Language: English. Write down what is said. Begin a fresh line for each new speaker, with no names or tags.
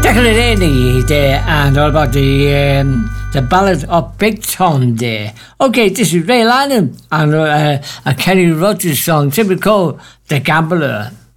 Declan Laney there, and all about the ballad of Big Tom there. Okay, this is Ray Lynham and a Kenny Rogers song, simply called The Gambler.